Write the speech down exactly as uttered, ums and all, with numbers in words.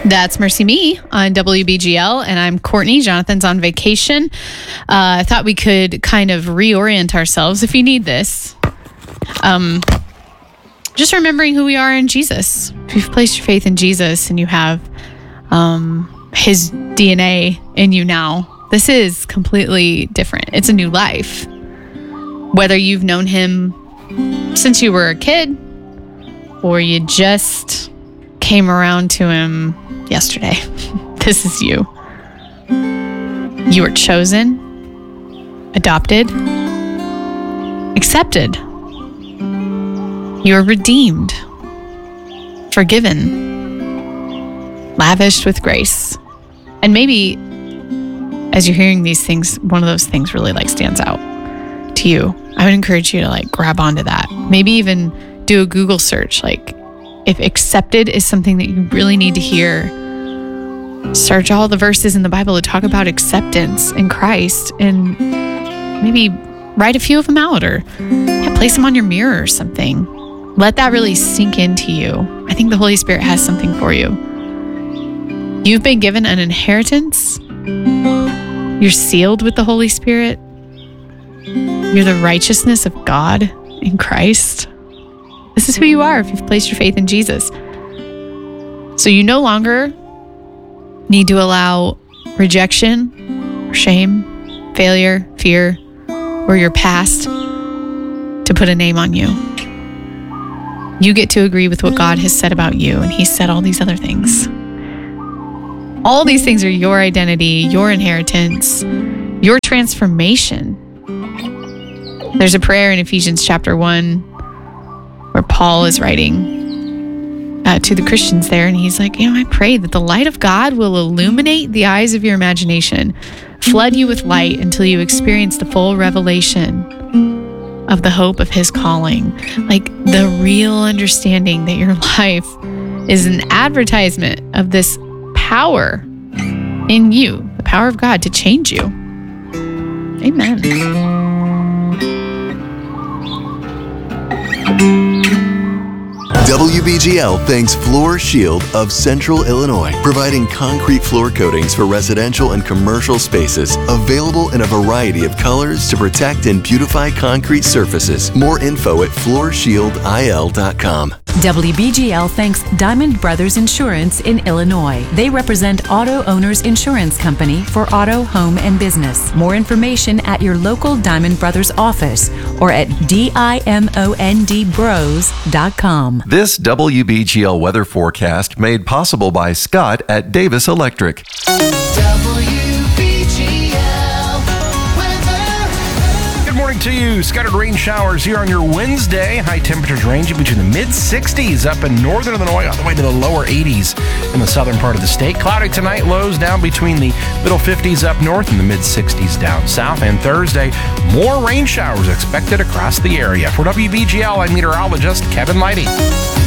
That's Mercy Me on W B G L, and I'm Courtney. Jonathan's on vacation. Uh, I thought we could kind of reorient ourselves if you need this. Um, just remembering who we are in Jesus. If you've placed your faith in Jesus and you have um, his D N A in you now, this is completely different. It's a new life. Whether you've known him since you were a kid or you just came around to him yesterday, this is you. You were chosen, adopted, accepted. You are redeemed, forgiven, lavished with grace. And maybe as you're hearing these things, one of those things really like stands out to you. I would encourage you to like grab onto that. Maybe even do a Google search. Like if accepted is something that you really need to hear, search all the verses in the Bible that talk about acceptance in Christ and maybe write a few of them out or yeah, place them on your mirror or something. Let that really sink into you. I think the Holy Spirit has something for you. You've been given an inheritance. You're sealed with the Holy Spirit. You're the righteousness of God in Christ. This is who you are if you've placed your faith in Jesus. So you no longer need to allow rejection, shame, failure, fear, or your past to put a name on you. You get to agree with what God has said about you, and He said all these other things. All these things are your identity, your inheritance, your transformation. There's a prayer in Ephesians chapter one where Paul is writing uh, to the Christians there, and he's like, you know, I pray that the light of God will illuminate the eyes of your imagination, flood you with light until you experience the full revelation of the hope of His calling. Like the real understanding that your life is an advertisement of this power in you, the power of God to change you. Amen. W B G L thanks Floor Shield of Central Illinois, providing concrete floor coatings for residential and commercial spaces, available in a variety of colors to protect and beautify concrete surfaces. More info at floor shield I L dot com. W B G L thanks Diamond Brothers Insurance in Illinois. They represent Auto Owners Insurance Company for auto, home, and business. More information at your local Diamond Brothers office or at diamond bros dot com. This W B G L weather forecast made possible by Scott at Davis Electric. To you, scattered rain showers here on your Wednesday. High temperatures ranging between the mid sixties up in northern Illinois all the way to the lower eighties in the southern part of the state. Cloudy tonight, lows down between the middle fifties up north and the mid sixties down south. And Thursday, more rain showers expected across the area. For W B G L, I'm meteorologist Kevin Lighty.